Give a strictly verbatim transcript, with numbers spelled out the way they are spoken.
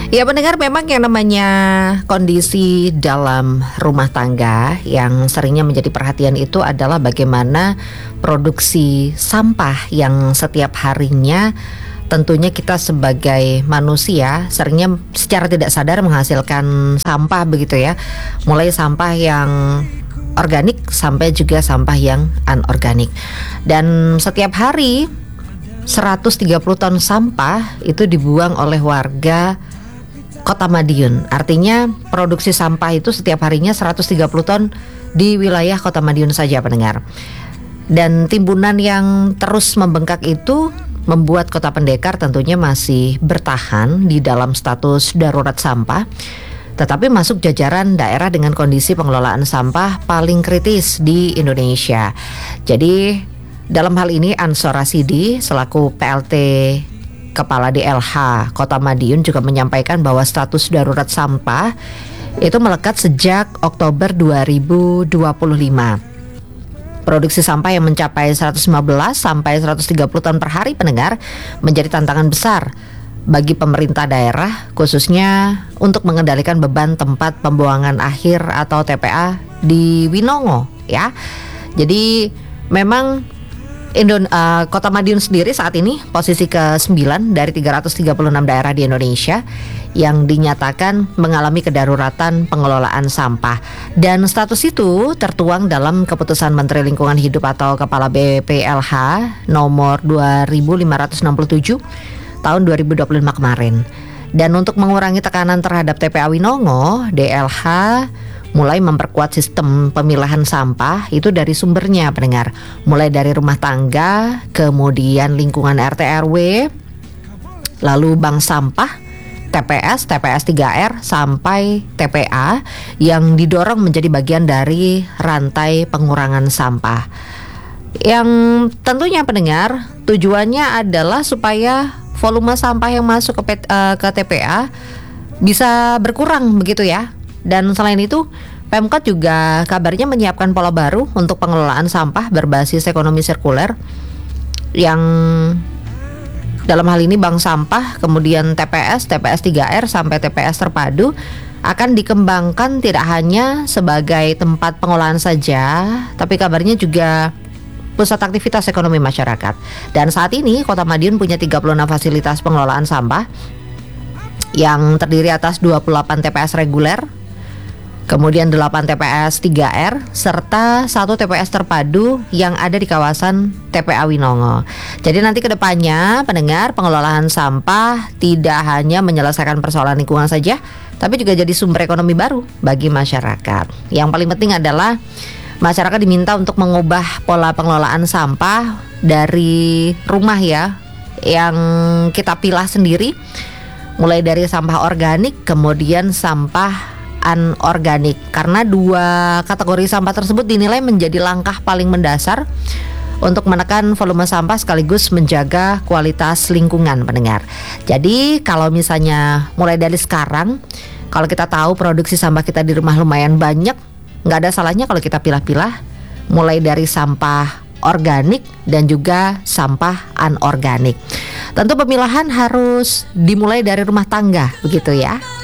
Ya pendengar, memang yang namanya kondisi dalam rumah tangga yang seringnya menjadi perhatian itu adalah bagaimana produksi sampah yang setiap harinya tentunya kita sebagai manusia seringnya secara tidak sadar menghasilkan sampah begitu ya. Mulai sampah yang organik sampai juga sampah yang anorganik. Dan setiap hari seratus tiga puluh ton sampah itu dibuang oleh warga Kota Madiun. Artinya produksi sampah itu setiap harinya seratus tiga puluh ton di wilayah Kota Madiun saja pendengar. Dan timbunan yang terus membengkak itu membuat Kota Pendekar tentunya masih bertahan di dalam status darurat sampah, tetapi masuk jajaran daerah dengan kondisi pengelolaan sampah paling kritis di Indonesia. Jadi dalam hal ini Ansor Rasidi selaku P L T Kepala D L H Kota Madiun juga menyampaikan bahwa status darurat sampah itu melekat sejak Oktober dua ribu dua puluh lima. Produksi sampah yang mencapai seratus lima belas sampai seratus tiga puluh ton per hari pendengar menjadi tantangan besar bagi pemerintah daerah, khususnya untuk mengendalikan beban tempat pembuangan akhir atau T P A di Winongo ya. Jadi memang Indon, uh, Kota Madiun sendiri saat ini posisi ke sembilan dari tiga ratus tiga puluh enam daerah di Indonesia yang dinyatakan mengalami kedaruratan pengelolaan sampah. Dan status itu tertuang dalam keputusan Menteri Lingkungan Hidup atau Kepala B P L H nomor dua ribu lima ratus enam puluh tujuh tahun dua ribu dua puluh lima kemarin. Dan untuk mengurangi tekanan terhadap T P A Winongo, D L H mulai memperkuat sistem pemilahan sampah itu dari sumbernya pendengar, mulai dari rumah tangga, kemudian lingkungan R T R W, lalu bank sampah, T P S, T P S tiga R sampai T P A yang didorong menjadi bagian dari rantai pengurangan sampah. Yang tentunya pendengar tujuannya adalah supaya volume sampah yang masuk ke, ke T P A bisa berkurang begitu ya. Dan selain itu, Pemkot juga kabarnya menyiapkan pola baru untuk pengelolaan sampah berbasis ekonomi sirkuler yang dalam hal ini bank sampah, kemudian T P S, T P S tiga R sampai T P S terpadu akan dikembangkan tidak hanya sebagai tempat pengolahan saja, tapi kabarnya juga pusat aktivitas ekonomi masyarakat. Dan saat ini Kota Madiun punya tiga puluh enam fasilitas pengelolaan sampah yang terdiri atas dua puluh delapan T P S reguler, kemudian delapan T P S tiga R serta satu T P S terpadu yang ada di kawasan T P A Winongo. Jadi nanti ke depannya pendengar, pengelolaan sampah tidak hanya menyelesaikan persoalan lingkungan saja, tapi juga jadi sumber ekonomi baru bagi masyarakat. Yang paling penting adalah masyarakat diminta untuk mengubah pola pengelolaan sampah dari rumah ya, yang kita pilah sendiri, mulai dari sampah organik kemudian sampah anorganik, karena dua kategori sampah tersebut dinilai menjadi langkah paling mendasar untuk menekan volume sampah sekaligus menjaga kualitas lingkungan pendengar. Jadi kalau misalnya mulai dari sekarang, kalau kita tahu produksi sampah kita di rumah lumayan banyak, nggak ada salahnya kalau kita pilah-pilah mulai dari sampah organik dan juga sampah anorganik. Tentu pemilahan harus dimulai dari rumah tangga begitu ya.